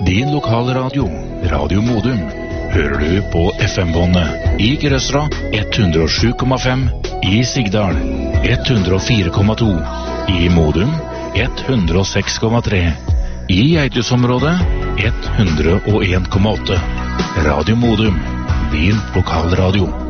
din lokalradio, Radio Modum, hører du på FM-båndet i Grøsra 107,5, i Sigdal 104,2, i Modum 106,3, i Eitusområdet 101,8. Radio Modum, din lokalradio.